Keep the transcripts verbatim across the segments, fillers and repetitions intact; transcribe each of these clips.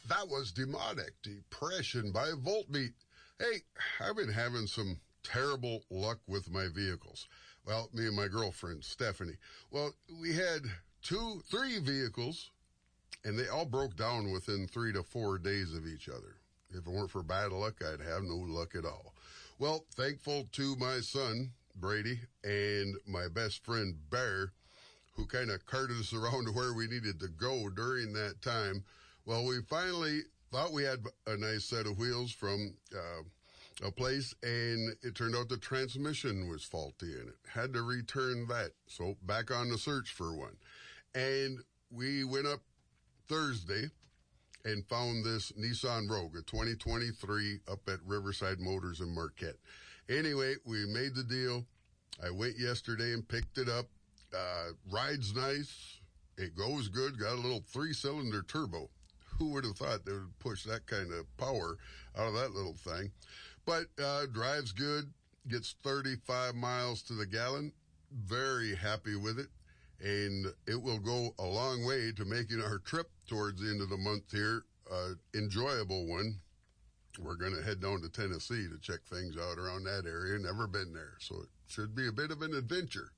That was Demonic Depression by Voltbeat. Hey, I've been having some terrible luck with my vehicles. Well, me and my girlfriend, Stephanie. Well, we had two, three vehicles, and they all broke down within three to four days of each other. If it weren't for bad luck, I'd have no luck at all. Well, thankful to my son, Brady, and my best friend, Bear, who kind of carted us around to where we needed to go during that time. Well, we finally thought we had a nice set of wheels from uh, a place, and it turned out the transmission was faulty in it. Had to return that. So back on the search for one. And we went up Thursday and found this Nissan Rogue, a twenty twenty-three, up at Riverside Motors in Marquette. Anyway, we made the deal. I went yesterday and picked it up. Uh, rides nice. It goes good. Got a little three-cylinder turbo. Who would have thought they would push that kind of power out of that little thing? But uh, drives good. Gets thirty-five miles to the gallon. Very happy with it. And it will go a long way to making our trip towards the end of the month here uh, enjoyable one. We're going to head down to Tennessee to check things out around that area. Never been there, so it should be a bit of an adventure.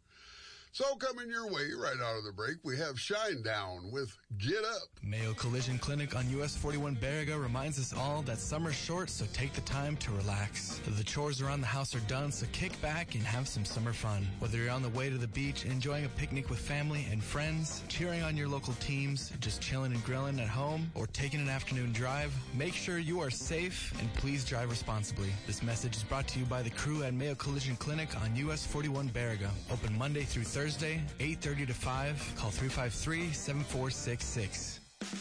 So coming your way right out of the break, we have Shinedown with Get Up. Mayo Collision Clinic on U S forty-one Baraga reminds us all that summer's short, so take the time to relax. The chores around the house are done, so kick back and have some summer fun. Whether you're on the way to the beach, enjoying a picnic with family and friends, cheering on your local teams, just chilling and grilling at home, or taking an afternoon drive, make sure you are safe and please drive responsibly. This message is brought to you by the crew at Mayo Collision Clinic on U S forty-one Baraga. Open Monday through Thursday. Thursday, eight thirty to five. Call three five three, seven four six six.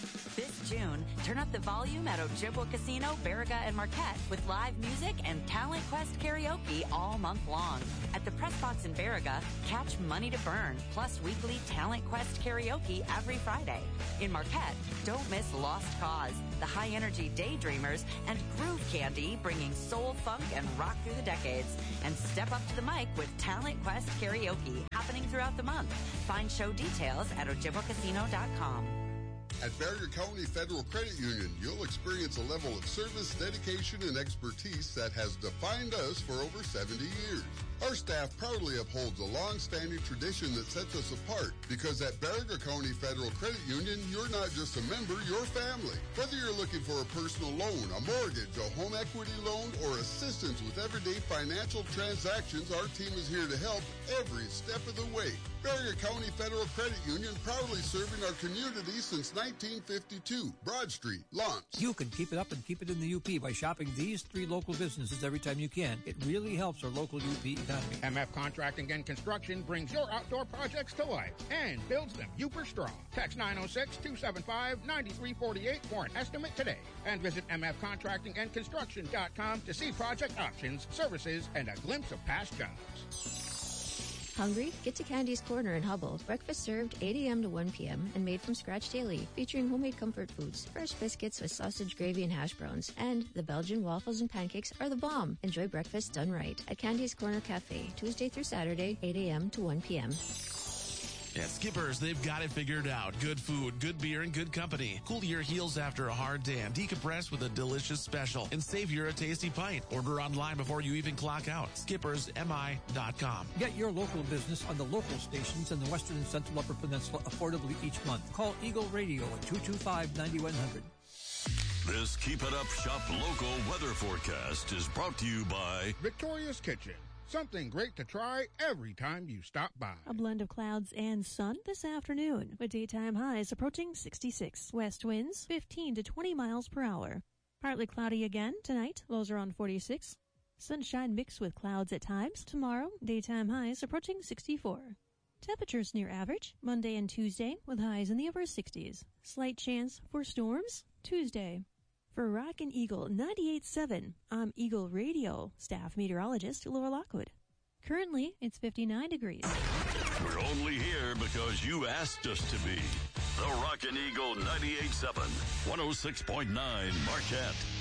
This June, turn up the volume at Ojibwa Casino, Baraga, and Marquette with live music and Talent Quest karaoke all month long. At the Press Box in Baraga, catch Money to Burn, plus weekly Talent Quest karaoke every Friday. In Marquette, don't miss Lost Cause, the high-energy Daydreamers, and Groove Candy bringing soul, funk, and rock through the decades. And step up to the mic with Talent Quest karaoke happening throughout the month. Find show details at ojibwa casino dot com. At Baraga County Federal Credit Union, you'll experience a level of service, dedication, and expertise that has defined us for over seventy years. Our staff proudly upholds a long-standing tradition that sets us apart, because at Baraga County Federal Credit Union, you're not just a member, you're family. Whether you're looking for a personal loan, a mortgage, a home equity loan, or assistance with everyday financial transactions, our team is here to help every step of the way. Baraga County Federal Credit Union, proudly serving our community since nineteen fifty-two. Broad Street, Lawrence. You can keep it up and keep it in the U P by shopping these three local businesses every time you can. It really helps our local U P economy. M F Contracting and Construction brings your outdoor projects to life and builds them Uper strong. Text nine oh six, two seven five, nine three four eight for an estimate today. And visit m f contracting and construction dot com to see project options, services, and a glimpse of past jobs. Hungry? Get to Candy's Corner in Hubble. Breakfast served eight a.m. to one p.m. and made from scratch daily, featuring homemade comfort foods, fresh biscuits with sausage gravy and hash browns, and the Belgian waffles and pancakes are the bomb. Enjoy breakfast done right at Candy's Corner Cafe, Tuesday through Saturday, eight a.m. to one p.m. At Skipper's, they've got it figured out. Good food, good beer, and good company. Cool your heels after a hard day and decompress with a delicious special and savor a tasty pint. Order online before you even clock out. Skippers M I dot com. Get your local business on the local stations in the Western and Central Upper Peninsula affordably each month. Call Eagle Radio at two two five, nine one zero zero. This Keep It Up Shop local weather forecast is brought to you by Victoria's Kitchen. Something great to try every time you stop by. A blend of clouds and sun this afternoon, with daytime highs approaching sixty-six. West winds fifteen to twenty miles per hour. Partly cloudy again tonight, lows around forty-six. Sunshine mixed with clouds at times. Tomorrow, daytime highs approaching sixty-four. Temperatures near average Monday and Tuesday, with highs in the upper sixties. Slight chance for storms Tuesday. For Rockin' Eagle ninety-eight point seven, I'm Eagle Radio staff meteorologist Laura Lockwood. Currently, it's fifty-nine degrees. We're only here because you asked us to be. The Rockin' Eagle ninety-eight point seven, one oh six point nine Marquette.